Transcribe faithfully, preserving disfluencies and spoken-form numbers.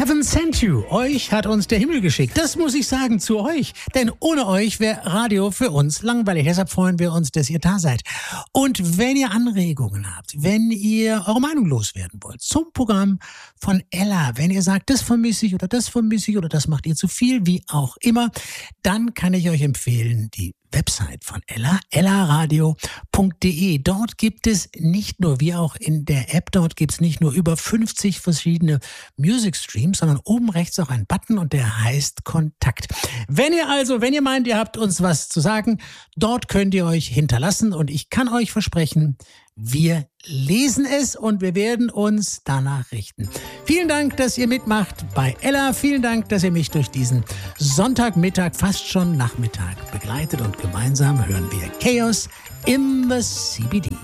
Heaven sent you. Euch hat uns der Himmel geschickt. Das muss ich sagen zu euch. Denn ohne euch wäre Radio für uns langweilig. Deshalb freuen wir uns, dass ihr da seid. Und wenn ihr Anregungen habt, wenn ihr eure Meinung loswerden wollt zum Programm von Ella, wenn ihr sagt, das vermisse ich oder das vermisse ich oder das macht ihr zu viel, wie auch immer, dann kann ich euch empfehlen, die Website von Ella, ella radio punkt de. Dort gibt es nicht nur, wie auch in der App, dort gibt es nicht nur über fünfzig verschiedene Music Streams, sondern oben rechts auch ein Button und der heißt Kontakt. Wenn ihr also, wenn ihr meint, ihr habt uns was zu sagen, dort könnt ihr euch hinterlassen und ich kann euch versprechen, wir lesen es und wir werden uns danach richten. Vielen Dank, dass ihr mitmacht bei Ella. Vielen Dank, dass ihr mich durch diesen Sonntagmittag, fast schon Nachmittag begleitet und gemeinsam hören wir Chaos in the C B D.